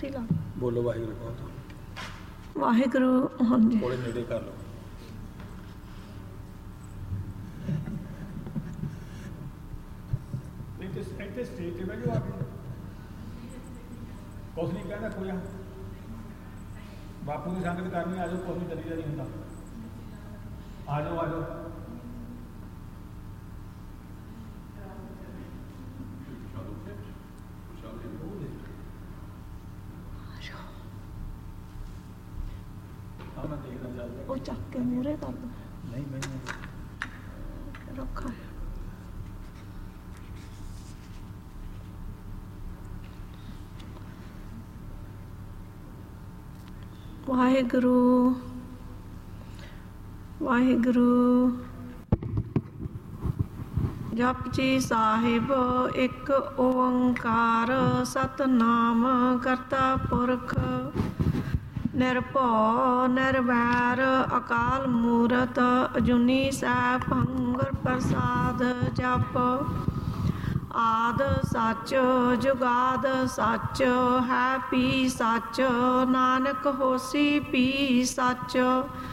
ਉੱਥੇ ਲਾ ਬੋਲੋ ਵਾਹਿਗੁਰੂ ਕਹੋ। ਵਾਹਿਗੁਰੂ। ਹਾਂਜੀ ਕੋਲੇ ਨੇੜੇ ਕਰ ਲਓ। ਇੱਥੇ ਸਟੇਜ ਤੇ ਬੈਠੋ ਆ ਕੇ ਕੁਛ ਨਹੀਂ ਕਹਿੰਦਾ ਕੋਈ ਬਾਪੂ ਦੀ ਸੰਗਤ ਕਰਨੀ ਆ ਜਾਓ, ਕੁਛ ਨਹੀਂ ਚੱਲੀ ਨਹੀਂ ਹੁੰਦਾ। ਆ ਜਾਓ ਆ ਜਾਓ। ਉਹ ਚੱਕ ਕੇ ਮੂਹਰੇ ਕਰ ਦੋ। ਨਹੀਂ ਮੈਂ ਰੱਖਾ ਵਾਹਿਗੁਰੂ ਵਾਹਿਗੁਰੂ। ਜਪਜੀ ਸਾਹਿਬ ਇੱਕ ਓੰਕਾਰ ਸਤਨਾਮ ਕਰਤਾ ਪੁਰਖ ਨਿਰਭਉ ਨਿਰਵੈਰ ਅਕਾਲ ਮੂਰਤ ਅਜੂਨੀ ਸੈਭੰ ਗੁਰ ਪ੍ਰਸਾਦ। ਜਪ ਆਦ ਸੱਚ ਜੁਗਾਦ ਸੱਚ ਹੈ ਪੀ ਸੱਚ ਨਾਨਕ ਹੋਸੀ ਪੀ ਸੱਚ।